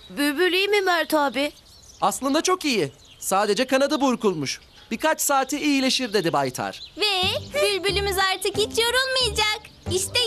Bülbül iyi mi Mert abi? Aslında çok iyi. Sadece kanadı burkulmuş. Birkaç saate iyileşir dedi Baytar. Ve bülbülümüz artık hiç yorulmayacak. İşte